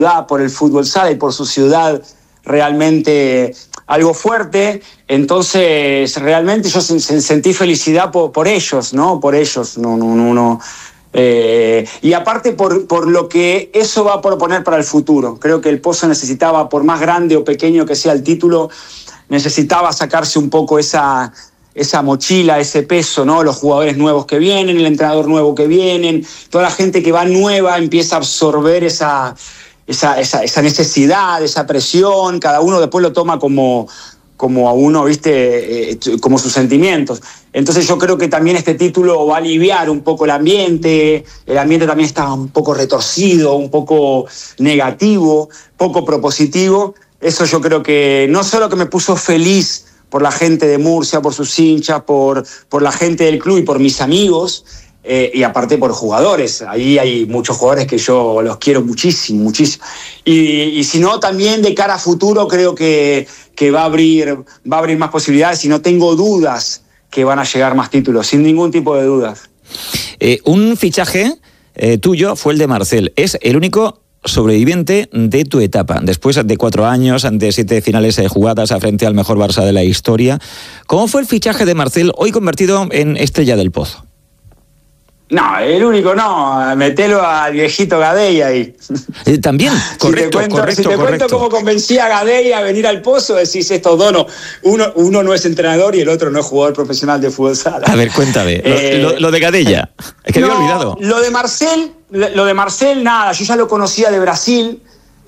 por el fútbol sala y por su ciudad realmente algo fuerte. Entonces realmente yo sentí felicidad por ellos, ¿no? Por ellos, no. Y aparte por lo que eso va a proponer para el futuro. Creo que el Pozo necesitaba, por más grande o pequeño que sea el título, necesitaba sacarse un poco esa mochila, ese peso, ¿no? Los jugadores nuevos que vienen, el entrenador nuevo que vienen, toda la gente que va nueva empieza a absorber esa necesidad, esa presión. Cada uno después lo toma como a uno, ¿viste? Como sus sentimientos. Entonces yo creo que también este título va a aliviar un poco el ambiente también estaba un poco retorcido, un poco negativo, poco propositivo. Eso yo creo que no solo que me puso feliz por la gente de Murcia, por sus hinchas, por la gente del club y por mis amigos, y aparte por jugadores. Ahí hay muchos jugadores que yo los quiero muchísimo, muchísimo. Y si no, también de cara a futuro creo que va a abrir más posibilidades y no tengo dudas que van a llegar más títulos, sin ningún tipo de dudas. Un fichaje tuyo fue el de Marcel. Es el único sobreviviente de tu etapa, después de 4 años, de 7 finales jugadas frente al mejor Barça de la historia. ¿Cómo fue el fichaje de Marcel, hoy convertido en estrella del Pozo? No, el único no, metelo al viejito Gadei ahí. También, correcto, si te cuento cómo convencí a Gadei a venir al Pozo, decís estos dos no. Uno no es entrenador y el otro no es jugador profesional de fútbol sala. A ver, cuéntame, lo de Gadei ya, es que había olvidado. Lo de Marcel, nada, yo ya lo conocía de Brasil,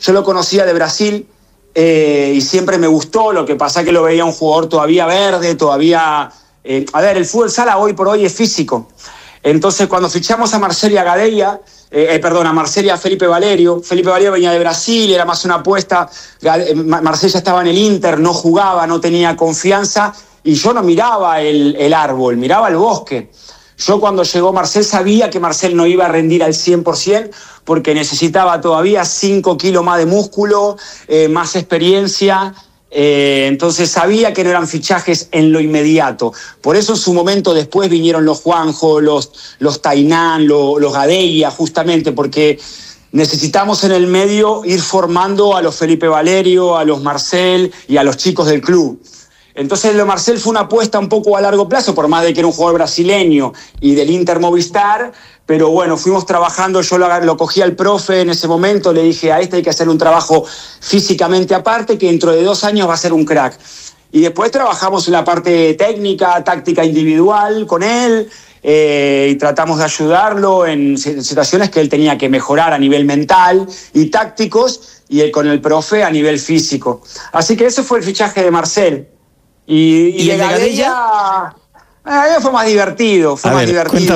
y siempre me gustó. Lo que pasa es que lo veía un jugador todavía verde, todavía... el fútbol sala hoy por hoy es físico. Entonces, cuando fichamos a Marcel y a Gadei, a Marcel y a Felipe Valerio venía de Brasil, era más una apuesta. Marcel ya estaba en el Inter, no jugaba, no tenía confianza, y yo no miraba el árbol, miraba el bosque. Yo cuando llegó Marcel sabía que Marcel no iba a rendir al 100% porque necesitaba todavía 5 kilos más de músculo, más experiencia. Entonces sabía que no eran fichajes en lo inmediato. Por eso en su momento después vinieron los Juanjo, los Tainán, los Gadei, justamente porque necesitamos en el medio ir formando a los Felipe Valerio, a los Marcel y a los chicos del club. Entonces lo de Marcel fue una apuesta un poco a largo plazo, por más de que era un jugador brasileño y del Inter Movistar, pero bueno, fuimos trabajando. Yo lo cogí al profe en ese momento, le dije a hay que hacer un trabajo físicamente aparte, que dentro de 2 años va a ser un crack. Y después trabajamos en la parte técnica, táctica individual con él, y tratamos de ayudarlo en situaciones que él tenía que mejorar a nivel mental y tácticos, y él con el profe a nivel físico. Así que ese fue el fichaje de Marcel. Y de Gadei ya fue más divertido, Cuéntamelo.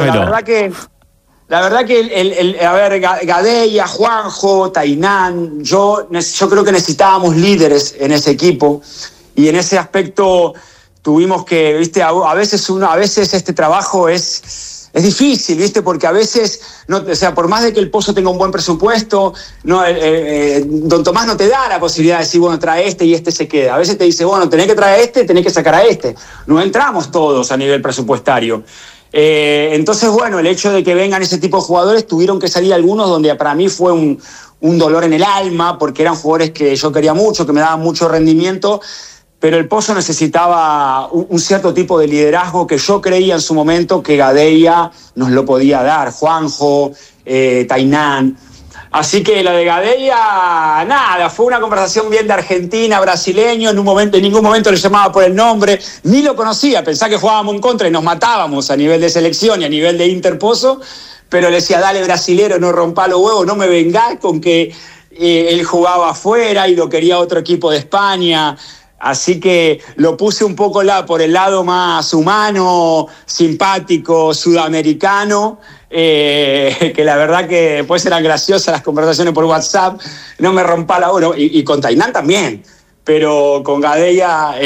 La verdad que Gadei, Juanjo, Tainán, yo creo que necesitábamos líderes en ese equipo, y en ese aspecto tuvimos que, ¿viste? A veces este trabajo es difícil, ¿viste? Porque a veces, por más de que el Pozo tenga un buen presupuesto, Don Tomás no te da la posibilidad de decir, bueno, trae este y este se queda. A veces te dice, bueno, tenés que traer este, tenés que sacar a este. No entramos todos a nivel presupuestario. Entonces, bueno, el hecho de que vengan ese tipo de jugadores, tuvieron que salir algunos donde para mí fue un dolor en el alma, porque eran jugadores que yo quería mucho, que me daban mucho rendimiento. Pero el Pozo necesitaba un cierto tipo de liderazgo que yo creía en su momento que Gadei nos lo podía dar, Juanjo, Tainán. Así que lo de Gadei, nada, fue una conversación bien de Argentina, brasileño. En ningún momento le llamaba por el nombre, ni lo conocía, pensaba que jugábamos en contra y nos matábamos a nivel de selección y a nivel de Inter Pozo, pero le decía, dale brasilero, no rompa los huevos, no me vengás con que él jugaba afuera y lo quería otro equipo de España. Así que lo puse un poco por el lado más humano, simpático, sudamericano, que la verdad que después eran graciosas las conversaciones por WhatsApp, no me rompa la bola, y con Tainán también, pero con Gadei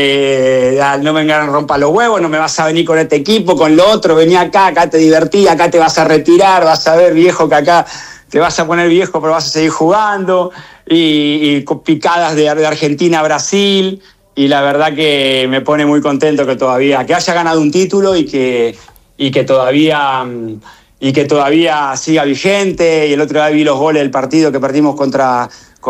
no me vengan a romper los huevos, no me vas a venir con este equipo, con lo otro, vení acá te divertí, acá te vas a retirar, vas a ver, viejo, que acá te vas a poner viejo, pero vas a seguir jugando, y con picadas de Argentina a Brasil. Y la verdad que me pone muy contento que haya ganado un título y que todavía siga vigente. Y el otro día vi los goles del partido que perdimos contra